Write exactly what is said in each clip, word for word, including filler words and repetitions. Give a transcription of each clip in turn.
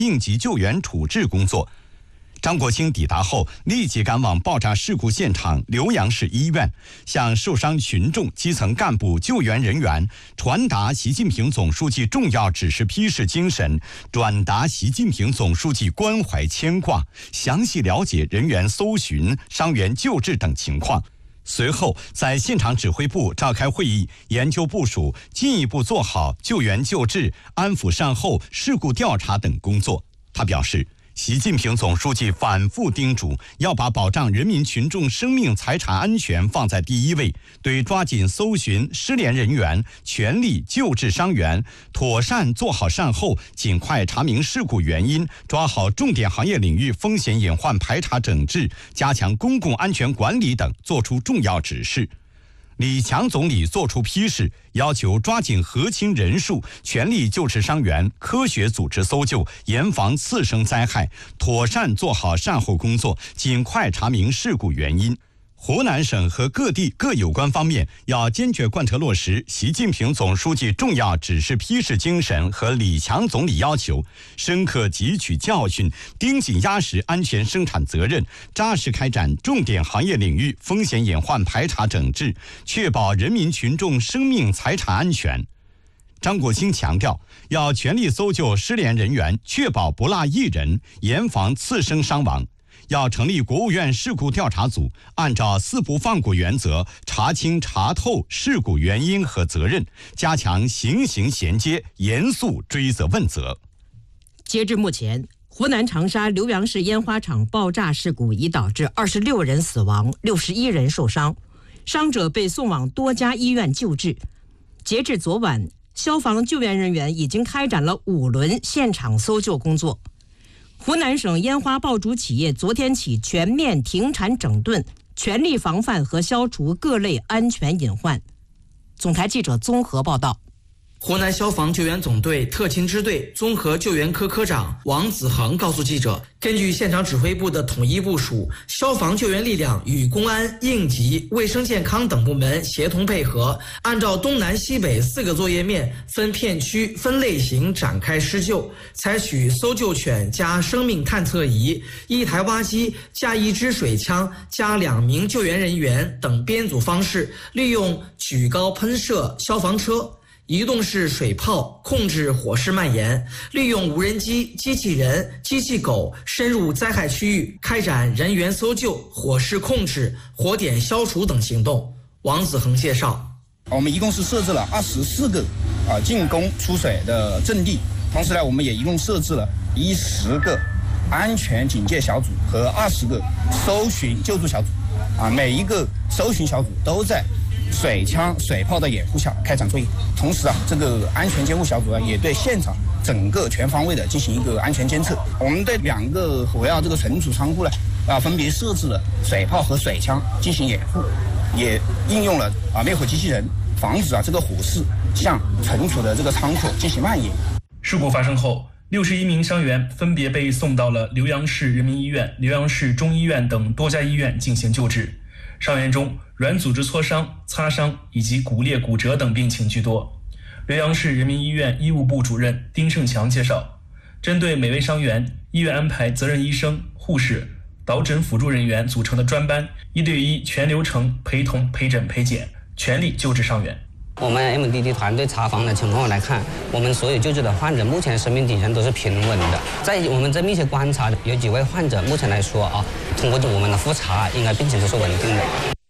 应急救援处置工作。张国清抵达后，立即赶往爆炸事故现场浏阳市医院，向受伤群众、基层干部、救援人员传达习近平总书记重要指示批示精神，转达习近平总书记关怀牵挂，详细了解人员搜寻、伤员救治等情况。随后，在现场指挥部召开会议，研究部署进一步做好救援救治、安抚善后、事故调查等工作。他表示，习近平总书记反复叮嘱，要把保障人民群众生命财产安全放在第一位，对抓紧搜寻失联人员、全力救治伤员、妥善做好善后、尽快查明事故原因、抓好重点行业领域风险隐患排查整治、加强公共安全管理等作出重要指示。李强总理作出批示，要求抓紧核清人数，全力救治伤员，科学组织搜救，严防次生灾害，妥善做好善后工作，尽快查明事故原因。湖南省和各地各有关方面要坚决贯彻落实习近平总书记重要指示批示精神和李强总理要求，深刻汲取教训，盯紧压实安全生产责任，扎实开展重点行业领域风险隐患排查整治，确保人民群众生命财产安全。张国清强调，要全力搜救失联人员，确保不落一人，严防次生伤亡。要成立国务院事故调查组，按照四不放过原则，查清查透事故原因和责任，加强刑刑衔接，严肃追责问责。 截至目前，湖南长沙浏阳市烟花厂爆炸事故已导致二十六人死亡，六十一人受伤，伤者被送往多家医院救治。截至昨晚，消防救援人员已经开展了五轮现场搜救工作。湖南省烟花爆竹企业昨天起全面停产整顿，全力防范和消除各类安全隐患。总台记者综合报道。 湖南消防救援总队特勤支队综合救援科科长王子恒告诉记者，根据现场指挥部的统一部署，消防救援力量与公安、应急、卫生健康等部门协同配合，按照东南西北四个作业面，分片区、分类型展开施救，采取搜救犬加生命探测仪、一台挖机加一支水枪加两名救援人员等编组方式，利用举高喷射消防车、移动式水炮控制火势蔓延，利用无人机、机器人、机器狗深入灾害区域，开展人员搜救、火势控制、火点消除等行动。王子恒介绍， 我们一共是设置了二十四个啊进攻出水的阵地，同时呢，我们也一共设置了一十个安全警戒小组和二十个搜寻救助小组，啊，每一个搜寻小组都在水枪、水炮的掩护下开展作业。同时啊，这个安全监护小组啊，也对现场整个全方位的进行一个安全监测。我们对两个火药这个存储仓库呢，啊，分别设置了水炮和水枪进行掩护，也应用了啊灭火机器人，防止啊这个火势向存储的这个仓库进行蔓延。 事故发生后，六十一名伤员分别被送到了浏阳市人民医院、浏阳市中医院等多家医院进行救治。伤员中，软组织挫伤、擦伤以及骨裂、骨折等病情居多。浏阳市人民医院医务部主任丁胜强介绍，针对每位伤员，医院安排责任医生、护士、导诊辅助人员组成的专班，一对一全流程陪同陪诊陪检，全力救治伤员。 我们 M D D 团队查房的情况来看，我们所有救治的患者目前生命体征都是平稳的。在我们在密切观察，有几位患者目前来说啊，通过我们的复查，应该病情都是稳定的。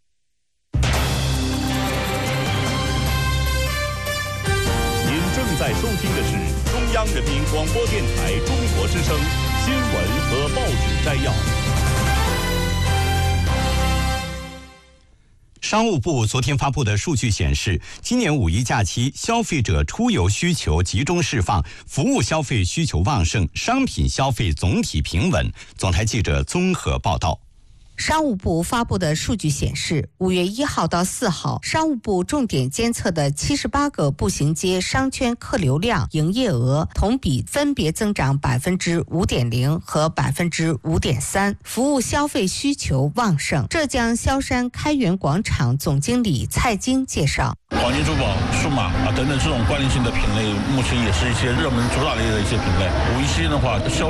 您正在收听的是中央人民广播电台中国之声新闻和报纸摘要。 商务部昨天发布的数据显示，今年五一假期消费者出游需求集中释放，服务消费需求旺盛，商品消费总体平稳。总台记者综合报道。 商务部发布的数据显示，五月一号到四号，商务部重点监测的七十八个步行街商圈客流量、营业额同比分别增长百分之五点零和百分之五点三，服务消费需求旺盛。浙江萧山开元广场总经理蔡京介绍， 黄金珠宝、数码啊等等这种关联性的品类，目前也是一些热门主打类的一些品类。五一期间的话，消